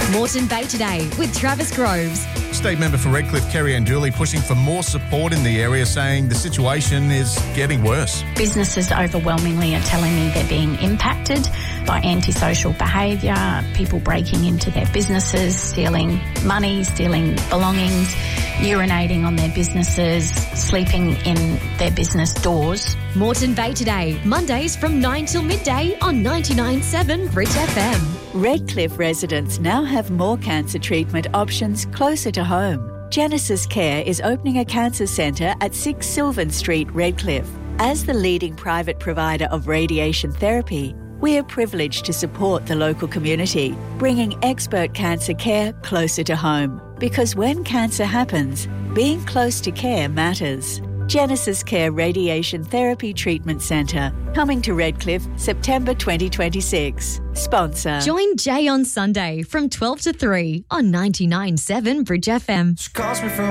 Moreton Bay Today with Travis Groves. State member for Redcliffe, Kerry-Ann Dooley, pushing for more support in the area, saying the situation is getting worse. Businesses overwhelmingly are telling me they're being impacted by antisocial behaviour, people breaking into their businesses, stealing money, stealing belongings, urinating on their businesses, sleeping in their business doors. Moreton Bay Today, Mondays from 9 till midday on 99.7 Bridge FM. Redcliffe residents now have more cancer treatment options closer to home. Genesis Care is opening a cancer centre at 6 Sylvan Street, Redcliffe. As the leading private provider of radiation therapy, we are privileged to support the local community, bringing expert cancer care closer to home. Because when cancer happens, being close to care matters. Genesis Care Radiation Therapy Treatment Centre, coming to Redcliffe, September 2026. Sponsor. Join Jay on Sunday from 12 to 3 on 99.7 Bridge FM.